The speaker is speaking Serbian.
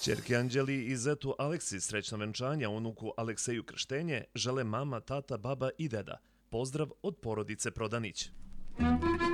Ćerki Anđeli i zetu Aleksi srećna venčanja, unuku Alekseju krštenje žele mama, tata, baba i deda. Pozdrav od porodice Prodanić.